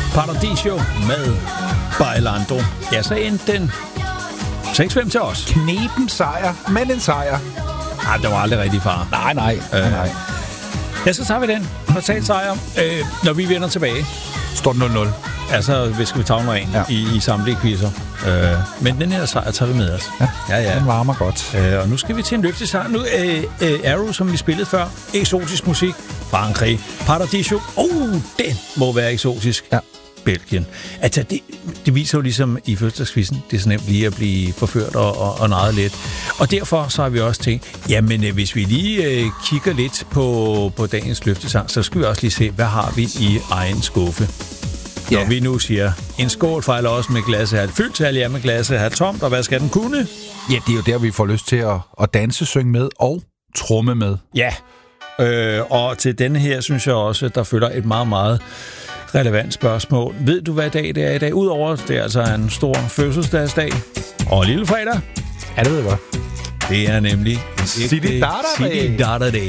Paradiso med Bailando. Ja, så endte den 6-5 til os. Knepen sejr, men en sejr. Nej, det var aldrig rigtig far. Nej. Ja, så tager vi den. Total sejr. Når vi vender tilbage. Står 0-0. Altså, hvis skal vi tavle af i samtlige quizzer. Men den her sejr tager vi med os. Ja. Den varmer godt. Og nu skal vi til en løftesang. Nu Arrow, som vi spillede før. Eksotisk musik. Frankrig. Paradiso. Den må være eksotisk. Ja. Belgien. Altså, det viser jo ligesom i fødselsdagskvisten, det er så nemt lige at blive forført og narret lidt. Og derfor så har vi også tænkt, jamen hvis vi lige kigger lidt på dagens løftesang, så skal vi også lige se, hvad har vi i egen skuffe. Ja. Når vi nu siger, en skål fejler også med glasset her fyldt, til med glasset her tomt, og hvad skal den kunne? Ja, det er jo der, vi får lyst til at danse, synge med og tromme med. Ja, og til denne her, synes jeg også, der følger et meget, meget relevant spørgsmål. Ved du, hvad dag det er i dag? Udover, det er altså en stor fødselsdagsdag og lille fredag. Ja, det ved jeg godt. Det er nemlig City Data Day.